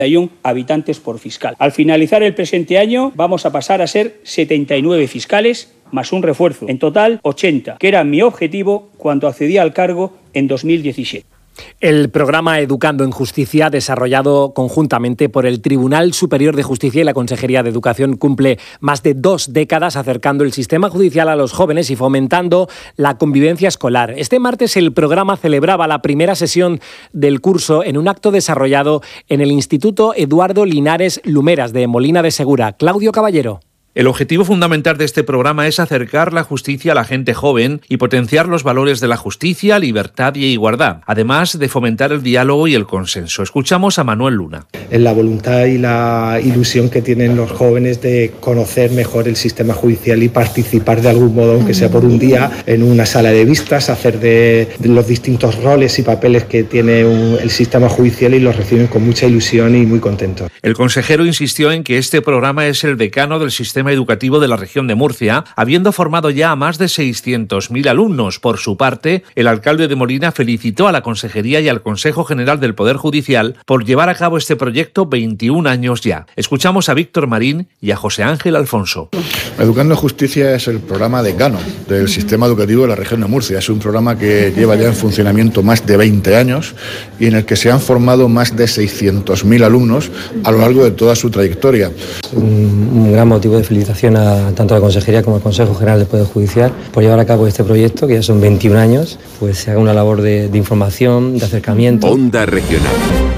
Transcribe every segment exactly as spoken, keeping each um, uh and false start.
y uno habitantes por fiscal. Al finalizar el presente año vamos a pasar a ser setenta y nueve fiscales más un refuerzo. En total, ochenta, que era mi objetivo cuando accedí al cargo en dos mil diecisiete. El programa Educando en Justicia, desarrollado conjuntamente por el Tribunal Superior de Justicia y la Consejería de Educación, cumple más de dos décadas acercando el sistema judicial a los jóvenes y fomentando la convivencia escolar. Este martes el programa celebraba la primera sesión del curso en un acto desarrollado en el Instituto Eduardo Linares Lumeras de Molina de Segura. Claudio Caballero. El objetivo fundamental de este programa es acercar la justicia a la gente joven y potenciar los valores de la justicia, libertad y igualdad, además de fomentar el diálogo y el consenso. Escuchamos a Manuel Luna. En la voluntad y la ilusión que tienen los jóvenes de conocer mejor el sistema judicial y participar de algún modo, aunque sea por un día, en una sala de vistas, hacer de, de los distintos roles y papeles que tiene un, el sistema judicial, y los reciben con mucha ilusión y muy contentos. El consejero insistió en que este programa es el decano del sistema educativo de la región de Murcia, habiendo formado ya a más de seiscientos mil alumnos. Por su parte, el alcalde de Molina felicitó a la Consejería y al Consejo General del Poder Judicial por llevar a cabo este proyecto veintiún años ya. Escuchamos a Víctor Marín y a José Ángel Alfonso. Educando en Justicia es el programa decano del sistema educativo de la región de Murcia. Es un programa que lleva ya en funcionamiento más de veinte años y en el que se han formado más de seiscientos mil alumnos a lo largo de toda su trayectoria. Un, un gran motivo de felicitación a tanto a la Consejería como al Consejo General del Poder Judicial por llevar a cabo este proyecto, que ya son veintiún años, pues se haga una labor de, de información, de acercamiento. Onda Regional.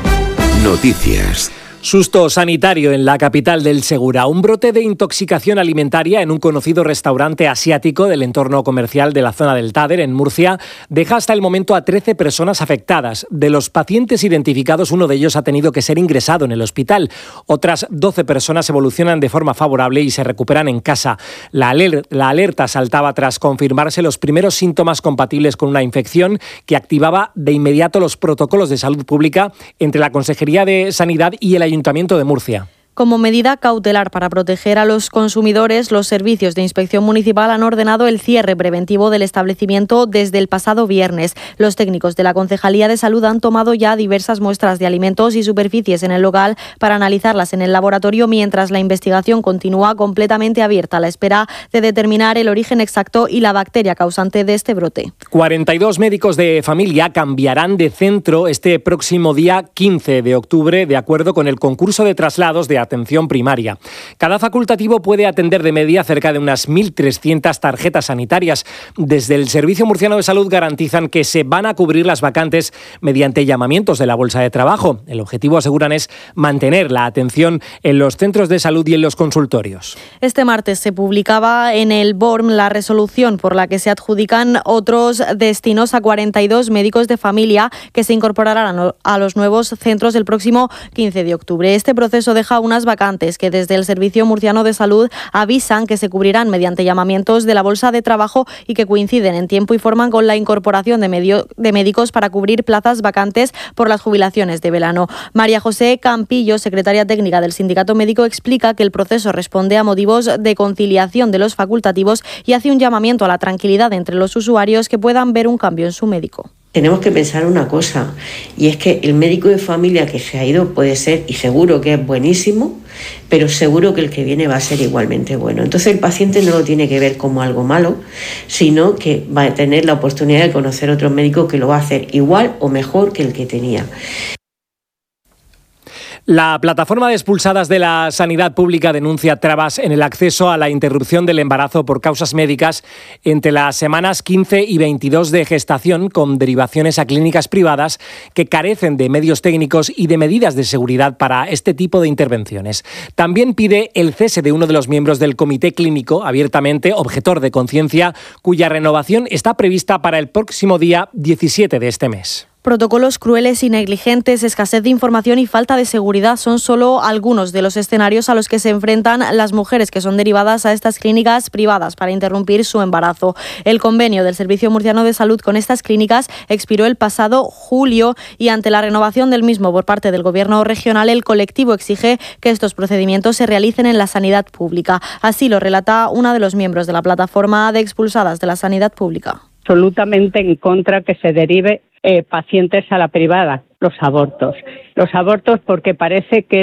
Noticias. Susto sanitario en la capital del Segura. Un brote de intoxicación alimentaria en un conocido restaurante asiático del entorno comercial de la zona del Táder, en Murcia, deja hasta el momento a trece personas afectadas. De los pacientes identificados, uno de ellos ha tenido que ser ingresado en el hospital. Otras doce personas evolucionan de forma favorable y se recuperan en casa. La, aler- la alerta saltaba tras confirmarse los primeros síntomas compatibles con una infección que activaba de inmediato los protocolos de salud pública entre la Consejería de Sanidad y el Ayuntamiento de Murcia. Como medida cautelar para proteger a los consumidores, los servicios de inspección municipal han ordenado el cierre preventivo del establecimiento desde el pasado viernes. Los técnicos de la Concejalía de Salud han tomado ya diversas muestras de alimentos y superficies en el local para analizarlas en el laboratorio, mientras la investigación continúa completamente abierta a la espera de determinar el origen exacto y la bacteria causante de este brote. cuarenta y dos médicos de familia cambiarán de centro este próximo día quince de octubre, de acuerdo con el concurso de traslados de atención primaria. Cada facultativo puede atender de media cerca de unas mil trescientas tarjetas sanitarias. Desde el Servicio Murciano de Salud garantizan que se van a cubrir las vacantes mediante llamamientos de la bolsa de trabajo. El objetivo, aseguran, es mantener la atención en los centros de salud y en los consultorios. Este martes se publicaba en el B O R M la resolución por la que se adjudican otros destinos a cuarenta y dos médicos de familia que se incorporarán a los nuevos centros el próximo quince de octubre. Este proceso deja una vacantes que desde el Servicio Murciano de Salud avisan que se cubrirán mediante llamamientos de la bolsa de trabajo y que coinciden en tiempo y forma con la incorporación de, medio, de médicos para cubrir plazas vacantes por las jubilaciones de verano. María José Campillo, secretaria técnica del Sindicato Médico, explica que el proceso responde a motivos de conciliación de los facultativos y hace un llamamiento a la tranquilidad entre los usuarios que puedan ver un cambio en su médico. Tenemos que pensar una cosa, y es que el médico de familia que se ha ido puede ser, y seguro que es buenísimo, pero seguro que el que viene va a ser igualmente bueno. Entonces el paciente no lo tiene que ver como algo malo, sino que va a tener la oportunidad de conocer otro médico que lo va a hacer igual o mejor que el que tenía. La plataforma de expulsadas de la sanidad pública denuncia trabas en el acceso a la interrupción del embarazo por causas médicas entre las semanas quince y veintidós de gestación, con derivaciones a clínicas privadas que carecen de medios técnicos y de medidas de seguridad para este tipo de intervenciones. También pide el cese de uno de los miembros del comité clínico, abiertamente objetor de conciencia, cuya renovación está prevista para el próximo día diecisiete de este mes. Protocolos crueles y negligentes, escasez de información y falta de seguridad son solo algunos de los escenarios a los que se enfrentan las mujeres que son derivadas a estas clínicas privadas para interrumpir su embarazo. El convenio del Servicio Murciano de Salud con estas clínicas expiró el pasado julio y ante la renovación del mismo por parte del Gobierno regional, el colectivo exige que estos procedimientos se realicen en la sanidad pública. Así lo relata una de los miembros de la plataforma de expulsadas de la sanidad pública. Absolutamente en contra que se derive eh, pacientes a la privada, los abortos. Los abortos porque parece que